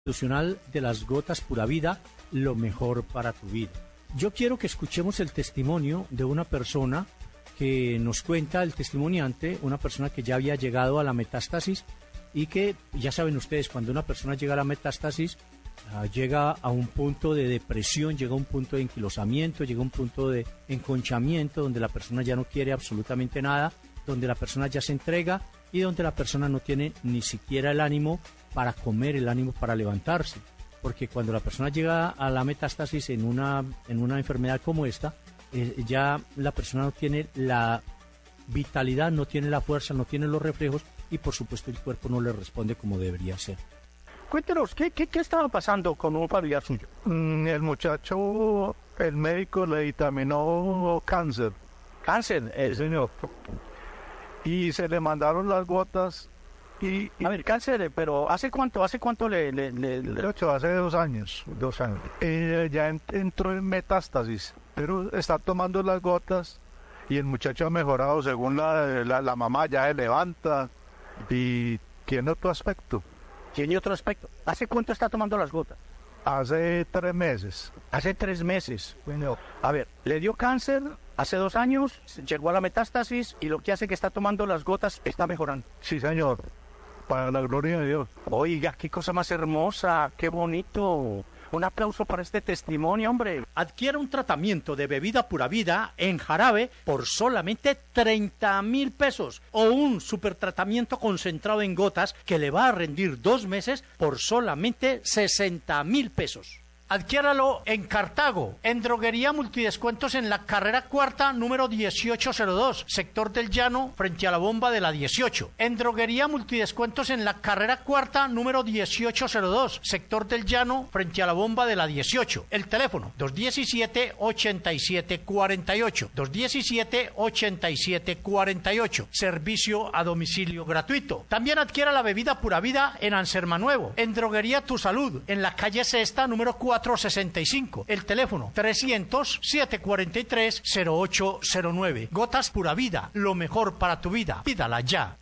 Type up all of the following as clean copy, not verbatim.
institucional de las gotas Pura Vida, lo mejor para tu vida. Yo quiero que escuchemos el testimonio de una persona que nos cuenta, el testimoniante, una persona que ya había llegado a la metástasis y que, ya saben ustedes, cuando una persona llega a la metástasis, llega a un punto de depresión, llega a un punto de enquilosamiento, llega a un punto de enconchamiento, donde la persona ya no quiere absolutamente nada, donde la persona ya se entrega y donde la persona no tiene ni siquiera el ánimo para comer, el ánimo para levantarse. Porque cuando la persona llega a la metástasis en una enfermedad como esta, ya la persona no tiene la vitalidad, no tiene la fuerza, no tiene los reflejos y por supuesto el cuerpo no le responde como debería ser. Cuéntenos, ¿qué estaba pasando con un familiar suyo? El muchacho, el médico le dictaminó cáncer. ¿Cáncer? Señor. Y se le mandaron las gotas y... A ver, cáncer, pero ¿hace cuánto hace 2 años. 2 años. Ya entró en metástasis, pero está tomando las gotas y el muchacho ha mejorado según la mamá, ya se levanta y tiene otro aspecto. ¿Tiene otro aspecto? ¿Hace cuánto está tomando las gotas? Hace 3 meses. Hace 3 meses. Bueno, a ver, le dio cáncer hace 2 años, llegó a la metástasis y lo que hace que está tomando las gotas está mejorando. Sí, señor. Para la gloria de Dios. Oiga, qué cosa más hermosa, qué bonito. Un aplauso para este testimonio, hombre. Adquiera un tratamiento de bebida Pura Vida en jarabe por solamente 30,000 pesos o un super tratamiento concentrado en gotas que le va a rendir 2 meses por solamente 60,000 pesos. Adquiéralo en Cartago, en Droguería Multidescuentos en la carrera cuarta, número 1802, sector del Llano, frente a la bomba de la 18. En Droguería Multidescuentos en la carrera cuarta, número 1802, sector del Llano, frente a la bomba de la 18. El teléfono, 217-8748, 217-8748. Servicio a domicilio gratuito. También adquiera la bebida Pura Vida en Anserma Nuevo, en Droguería Tu Salud, en la calle Sexta, número 465. El teléfono 300-743-0809. Gotas Pura Vida, lo mejor para tu vida. Pídala ya.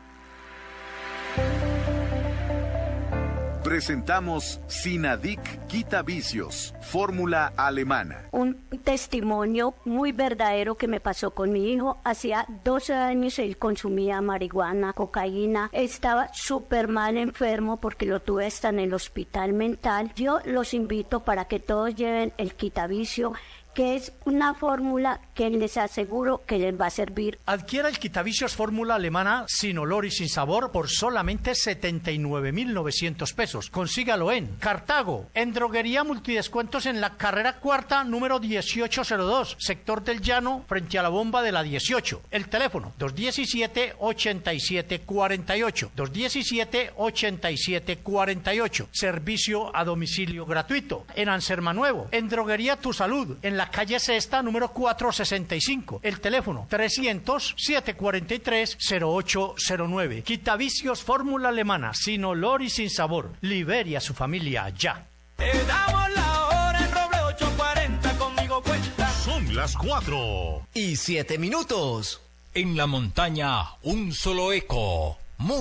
Presentamos Sinadic Quita Vicios, fórmula alemana. Un testimonio muy verdadero que me pasó con mi hijo. Hacía 12 años él consumía marihuana, cocaína. Estaba súper mal enfermo porque lo tuve hasta en el hospital mental. Yo los invito para que todos lleven el Quitavicio, que es una fórmula que les aseguro que les va a servir. Adquiera el Quitavicios fórmula alemana sin olor y sin sabor por solamente 79,900 pesos. Consígalo en Cartago, en Droguería Multidescuentos en la carrera cuarta, número 1802, sector del Llano, frente a la bomba de la 18. El teléfono, 217-8748, 217-8748. Servicio a domicilio gratuito. En Anserma Nuevo, en Droguería Tu Salud, en la calle Sexta, número 465. El teléfono 300-743-0809. Quitavicios fórmula alemana, sin olor y sin sabor. Libere a su familia ya. Te damos la hora en Roble 840, conmigo cuenta. Son las 4:07. En la montaña, un solo eco.